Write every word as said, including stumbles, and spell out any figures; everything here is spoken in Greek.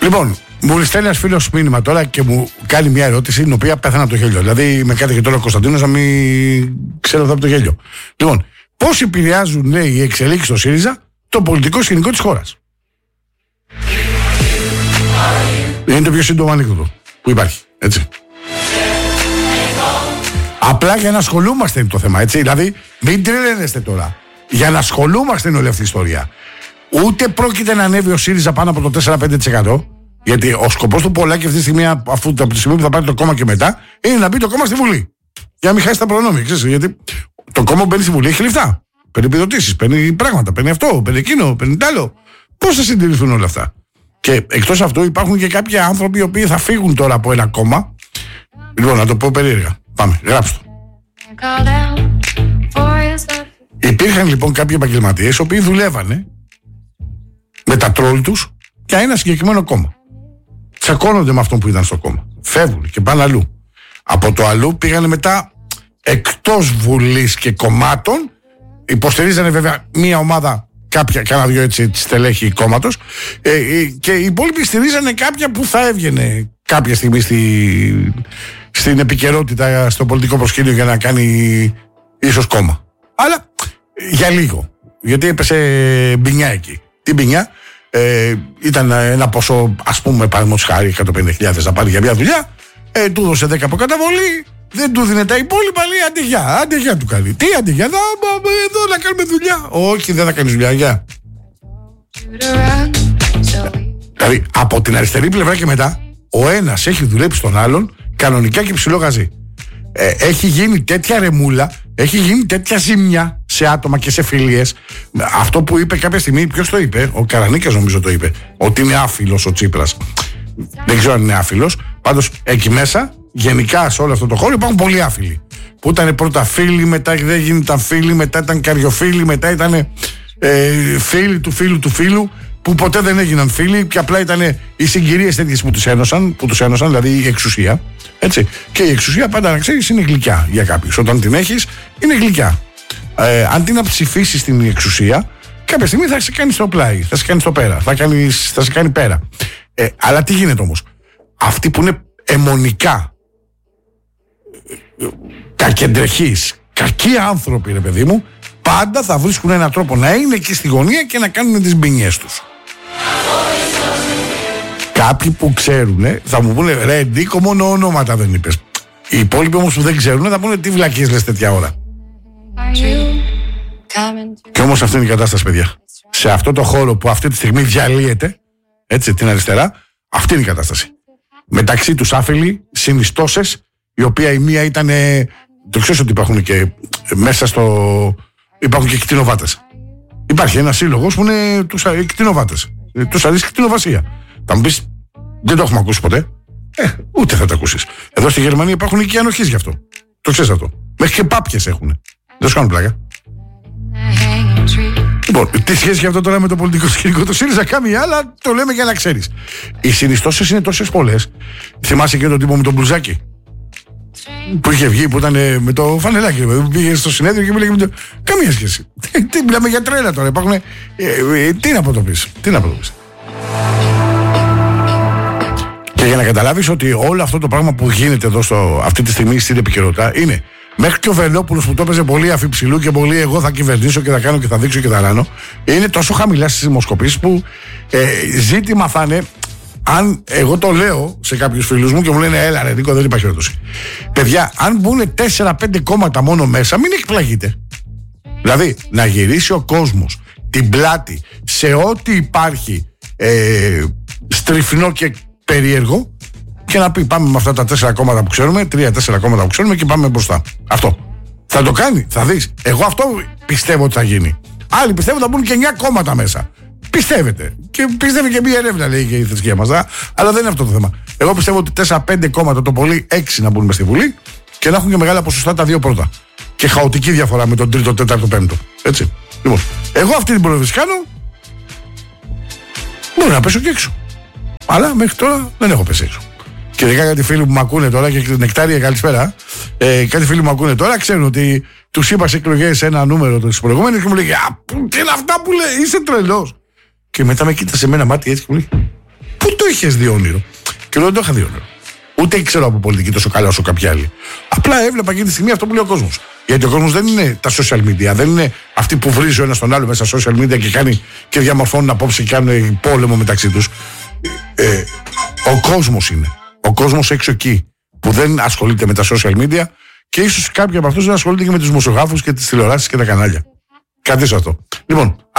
Λοιπόν, μου στέλνει ένα φίλο μήνυμα τώρα και μου κάνει μια ερώτηση την οποία πέθανα από το γέλιο. Δηλαδή, με κάτι και τώρα ο Κωνσταντίνος να μην ξέρω εδώ από το γέλιο. Λοιπόν, πώς επηρεάζουν, λέει, οι εξελίξεις στο ΣΥΡΙΖΑ το πολιτικό σκηνικό της χώρας. Είναι το πιο σύντομο ανέκδοτο που υπάρχει, έτσι. Απλά για να ασχολούμαστε είναι το θέμα, έτσι. Δηλαδή, μην τρελαίνεστε τώρα. Για να ασχολούμαστε είναι όλη αυτή η ιστορία. Ούτε πρόκειται να ανέβει ο ΣΥΡΙΖΑ πάνω από το τέσσερα με πέντε τοις εκατό. Γιατί ο σκοπός του Πολάκη αυτή τη στιγμή, αφού από τη στιγμή που θα πάρει το κόμμα και μετά, είναι να μπει το κόμμα στη Βουλή. Για να μην χάσει τα προνόμια. Ξέρεις, γιατί το κόμμα που μπαίνει στη Βουλή έχει λεφτά. Παίρνει επιδοτήσεις, παίρνει πράγματα, παίρνει αυτό, παίρνει εκείνο, παίρνει τ' άλλο. Πώς θα συντηρηθούν όλα αυτά. Και εκτός αυτού υπάρχουν και κάποιοι άνθρωποι οι οποίοι θα φύγουν τώρα από ένα κόμμα. Λοιπόν, να το πω περίεργα. Πάμε, γράψτε το. Υπήρχαν λοιπόν κάποιοι επαγγελματίες οι οποίοι δουλεύανε με τα τρόλ τους για ένα συγκεκριμένο κόμμα. Τσακώνονται με αυτόν που ήταν στο κόμμα. Φεύγουν και πάνε αλλού. Από το αλλού πήγανε μετά εκτός Βουλής και κομμάτων. Υποστηρίζανε βέβαια μία ομάδα, κάποια, κάνα δυο έτσι στελέχη κόμματος, ε, ε, και οι υπόλοιποι στηρίζανε κάποια που θα έβγαινε κάποια στιγμή στη, στην επικαιρότητα στο πολιτικό προσκήνιο για να κάνει ίσως κόμμα. Αλλά για λίγο. Γιατί έπεσε μπινιά εκεί. Τι μπινιά? Ε, ήταν ένα ποσό, ας πούμε, παραδείγματος χάρη εκατόν πενήντα χιλιάδες να πάρει για μια δουλειά. Ε, του έδωσε δέκα από καταβολή. Δεν του δίνε τα υπόλοιπα, λέει αντιγιά, αντιγιά του κάνει. Τι αντιγιά, εδώ να κάνουμε δουλειά. Όχι, δεν θα κάνεις δουλειά, γεια. Δηλαδή, από την αριστερή πλευρά και μετά, ο ένας έχει δουλέψει στον άλλον κανονικά και ψηλό γαζί. Ε, έχει γίνει τέτοια ρεμούλα, έχει γίνει τέτοια ζημιά σε άτομα και σε φιλίες. Αυτό που είπε κάποια στιγμή, ποιος το είπε? Ο Καρανίκας νομίζω το είπε. Ότι είναι άφιλος ο Τσίπρας. Δεν ξέρω αν είναι άφιλος. Πάντως εκεί μέσα, γενικά σε όλο αυτό το χώρο, υπάρχουν πολλοί άφιλοι. Που ήταν πρώτα φίλοι, μετά δεν γίνονταν φίλοι, μετά ήταν καριοφίλοι, μετά ήταν ε, φίλοι του φίλου του φίλου, που ποτέ δεν έγιναν φίλοι και απλά ήταν οι συγκυρίες τέτοιες που τους ένωσαν, που τους ένωσαν, δηλαδή η εξουσία. Έτσι. Και η εξουσία πάντα να ξέρεις είναι γλυκιά για κάποιους. Όταν την έχεις, είναι γλυκιά. Ε, αν την ψηφίσεις την εξουσία, κάποια στιγμή θα σε κάνει στο πλάι, θα σε κάνει στο πέρα, θα, κάνεις, θα σε κάνει πέρα. Ε, αλλά τι γίνεται όμως? Αυτοί που είναι αιμονικά κακεντρεχείς, κακοί άνθρωποι, ρε παιδί μου, πάντα θα βρίσκουν έναν τρόπο να είναι εκεί στη γωνία και να κάνουν τις μπινιές τους. Κάποιοι που ξέρουν θα μου πούνε, ρε Νίκο, μόνο ονόματα δεν είπες. Οι υπόλοιποι όμως που δεν ξέρουν θα πούνε, τι βλακίες λες τέτοια ώρα. Και όμως αυτή είναι η κατάσταση, παιδιά. Σε αυτό το χώρο που αυτή τη στιγμή διαλύεται, έτσι, την αριστερά, αυτή είναι η κατάσταση. Μεταξύ τους άφιλοι, συνιστώσεις, η οποία η μία ήταν, το ξέρεις ότι υπάρχουν και μέσα στο, υπάρχουν και κτηνοβάτες. Υπάρχει ένας σύλλογος που είναι τους κτηνοβάτες. Τους αρέσει κτηνοβασία. Θα μου πεις, δεν το έχουμε ακούσει ποτέ. Ε, ούτε θα το ακούσεις. Εδώ στη Γερμανία υπάρχουν οικοί ανοχής γι' αυτό. Το ξέρεις αυτό. Μέχρι και πάπιες έχουν. Δεν σου κάνουν πλάκα. Λοιπόν, τι σχέση έχει αυτό τώρα με το πολιτικό σκηνικό του ΣΥΡΙΖΑ? Κάμια, αλλά το λέμε για να ξέρεις. Οι συνιστώσεις είναι τόσες πολλές. Θυμάσαι και τον τύπο με τον μπλουζάκι που είχε βγει, που ήταν με το φανελάκι, που πήγε στο συνέδριο και μιλάει με το... Καμία σχέση. Τι μιλάμε για τρέλα τώρα. Υπάρχουν. Ε, ε, τι να πω το πεις. Τι να πω το πεις. Και για να καταλάβεις ότι όλο αυτό το πράγμα που γίνεται εδώ στο, αυτή τη στιγμή στην επικαιρότητα είναι μέχρι και ο Βελόπουλος που το έπαιζε πολύ αφιψηλού και πολύ εγώ θα κυβερνήσω και θα κάνω και θα δείξω και θα ράνω, είναι τόσο χαμηλά στις δημοσκοπήσεις που ε, ζήτημα θα είναι. Αν εγώ το λέω σε κάποιους φίλους μου και μου λένε, έλα ρε Νίκο, δεν υπάρχει ερώτηση. Παιδιά, αν μπουν τέσσερα πέντε κόμματα μόνο μέσα, μην εκπλαγείτε. Δηλαδή, να γυρίσει ο κόσμος την πλάτη σε ό,τι υπάρχει ε, στριφνό και περίεργο και να πει πάμε με αυτά τα τέσσερα κόμματα που ξέρουμε, τρία-τέσσερα κόμματα που ξέρουμε και πάμε μπροστά. Αυτό. Θα το κάνει, θα δεις. Εγώ αυτό πιστεύω ότι θα γίνει. Άλλοι πιστεύω ότι θα μπουν και εννιά κόμματα μέσα. Πιστεύετε. Και πιστεύει και μία έρευνα, λέει και η θρησκεία μας. Δα? Αλλά δεν είναι αυτό το θέμα. Εγώ πιστεύω ότι τέσσερα πέντε κόμματα, το πολύ έξι να μπουν μες στη Βουλή και να έχουν και μεγάλα ποσοστά τα δύο πρώτα. Και χαοτική διαφορά με τον τρίτο, τέταρτο, πέμπτο. Έτσι. Λοιπόν, εγώ αυτή την πρόβληση κάνω. Μπορεί να πέσω και έξω. Αλλά μέχρι τώρα δεν έχω πέσει έξω. Και ειδικά κάτι φίλοι που με ακούνε τώρα και νεκτάρια, καλησπέρα. Ε, κάτι φίλοι που με ακούνε τώρα ξέρουν ότι τους είπα σε εκλογές ένα νούμερο τις προηγούμενες και μου λέει, α, τι είναι αυτά που λέει, είσαι τρελός. Και μετά με κοίτασε με ένα μάτι έτσι και μου λέει, Πού το είχες δει όνειρο? Και λέω: δεν το είχα δει όνειρο. Ούτε ξέρω από πολιτική τόσο καλά όσο κάποιοι άλλοι. Απλά έβλεπα εκείνη τη στιγμή αυτό που λέει ο κόσμος. Γιατί ο κόσμος δεν είναι τα social media, δεν είναι αυτοί που βρίζει ο ένας τον άλλο μέσα στα social media και, κάνει, και διαμορφώνουν απόψη και κάνουν πόλεμο μεταξύ τους. Ε, ο κόσμος είναι. Ο κόσμος έξω εκεί που δεν ασχολείται με τα social media και ίσως κάποιοι από αυτούς δεν ασχολείται και με τους δημοσιογράφους και τις τηλεοράσεις και τα κανάλια. Κάτι σε αυτό. Λοιπόν.